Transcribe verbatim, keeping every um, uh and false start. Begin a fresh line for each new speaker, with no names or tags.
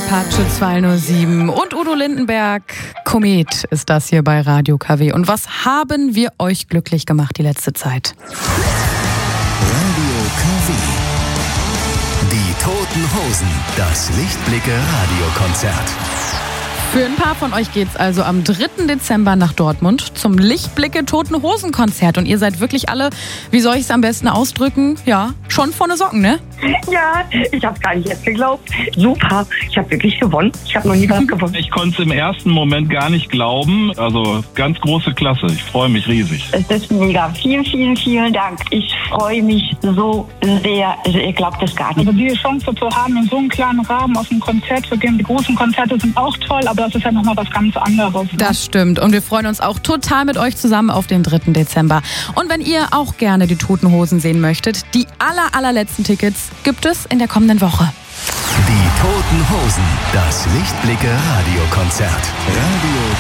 Apache zweihundertsieben und Udo Lindenberg. Komet ist das hier bei Radio K W. Und was haben wir euch glücklich gemacht die letzte Zeit?
Radio K W. Die Toten Hosen. Das Lichtblicke-Radiokonzert.
Für ein paar von euch geht's also am dritten Dezember nach Dortmund zum Lichtblicke Toten Hosen Konzert. Und ihr seid wirklich alle, wie soll ich es am besten ausdrücken? Ja, schon vorne Socken, ne?
Ja, ich hab's gar nicht erst geglaubt. Super, ich habe wirklich gewonnen. Ich habe noch nie was gewonnen.
Ich konnte es im ersten Moment gar nicht glauben. Also ganz große Klasse. Ich freue mich riesig.
Es ist mega. Vielen, vielen, vielen Dank. Ich freue mich so sehr. Also ihr glaubt es gar nicht.
Also die Chance zu haben, in so einem kleinen Rahmen auf ein Konzert zu gehen. Die großen Konzerte sind auch toll, aber das ist ja nochmal was ganz anderes. Ne?
Das stimmt. Und wir freuen uns auch total mit euch zusammen auf den dritten Dezember. Und wenn ihr auch gerne die Toten Hosen sehen möchtet, die aller, allerletzten Tickets gibt es in der kommenden Woche.
Die Toten Hosen. Das Lichtblicke-Radiokonzert. Radio